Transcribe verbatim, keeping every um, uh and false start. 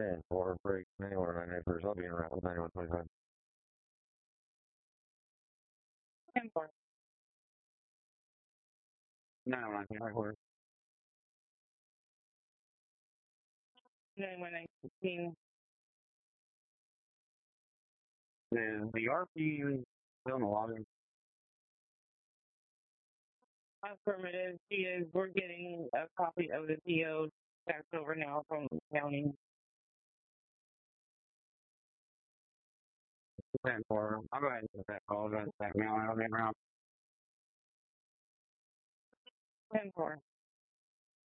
ten, four, break, ninety-one, ninety-first. I'll be in route with ninety-one twenty-five. ten four. ninety-one nineteen, ninety-one nineteen. Is the R P still in the lobby? Affirmative. She is. We're getting a copy of the P O faxed over now from the county. ten four. I'll go ahead and put that call. That mail out around. ten four.